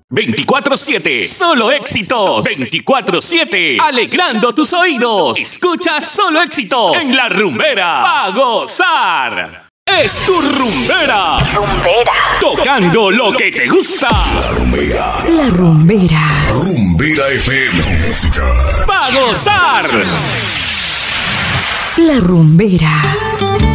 24/7, solo éxitos. 24/7, alegrando tus oídos. Escucha solo éxitos en La Rumbera. ¡A gozar! Es tu rumbera. Rumbera. Tocando lo que te gusta. La Rumbera. La Rumbera. Rumbera FM. Música. ¡A gozar! La Rumbera.